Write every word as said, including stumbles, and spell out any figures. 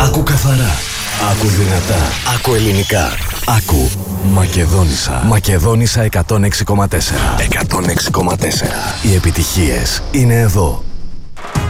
Άκου καθαρά. Άκου δυνατά. Άκου ελληνικά. Άκου Μακεδόνισσα. Μακεδόνισσα εκατόν έξι κόμμα τέσσερα. εκατόν έξι κόμμα τέσσερα. Οι επιτυχίες είναι εδώ.